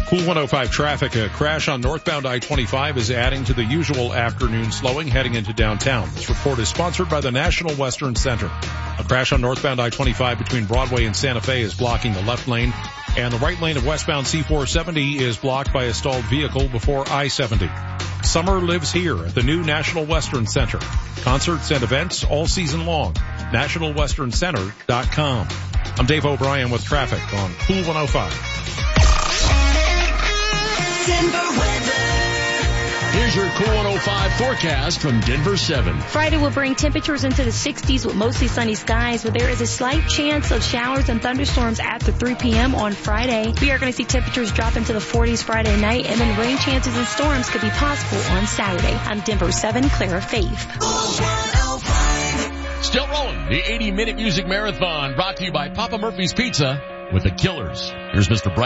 Cool 105 traffic. A crash on northbound I-25 is adding to the usual afternoon slowing heading into downtown. This report is sponsored by the National Western Center. A crash on northbound I-25 between Broadway and Santa Fe is blocking the left lane, and the right lane of westbound C-470 is blocked by a stalled vehicle before I-70. Summer lives here at the new National Western Center. Concerts and events all season long. NationalWesternCenter.com. I'm Dave O'Brien with traffic on Cool 105. Denver weather. Here's your Cool 105 forecast from Denver 7. Friday will bring temperatures into the 60s with mostly sunny skies, but there is a slight chance of showers and thunderstorms after 3 p.m. on Friday. We are going to see temperatures drop into the 40s Friday night, and then rain chances and storms could be possible on Saturday. I'm Denver 7, Clara Faith. Still rolling, the 80-minute music marathon brought to you by Papa Murphy's Pizza with the Killers. Here's Mr. Bright.